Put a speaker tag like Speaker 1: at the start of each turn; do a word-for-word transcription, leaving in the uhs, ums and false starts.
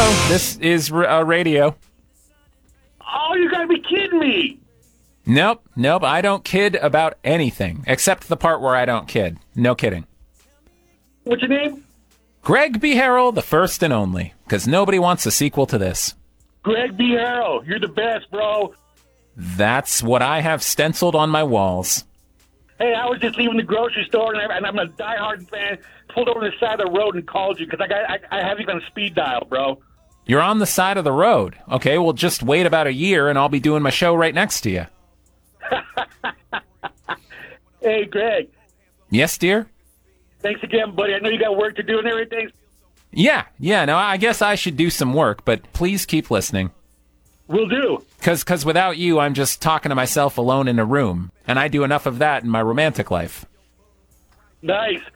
Speaker 1: Hello, this is uh, radio.
Speaker 2: Oh, you gotta be kidding me!
Speaker 1: Nope, nope, I don't kid about anything, except the part where I don't kid. No kidding.
Speaker 2: What's your name?
Speaker 1: Greg B. Harrell, the first and only, because nobody wants a sequel to this.
Speaker 2: Greg B. Harrell, you're the best, bro.
Speaker 1: That's what I have stenciled on my walls.
Speaker 2: Hey, I was just leaving the grocery store, and, I, and I'm a diehard fan. Pulled over to the side of the road and called you, because I, got, I, I have you on speed dial, bro.
Speaker 1: You're on the side of the road. Okay, well, just wait about a year, and I'll be doing my show right next to you.
Speaker 2: Hey, Greg.
Speaker 1: Yes, dear?
Speaker 2: Thanks again, buddy. I know you got work to do and everything.
Speaker 1: Yeah, yeah, no, I guess I should do some work, but please keep listening.
Speaker 2: Will do.
Speaker 1: Because cause without you, I'm just talking to myself alone in a room, and I do enough of that in my romantic life.
Speaker 2: Nice.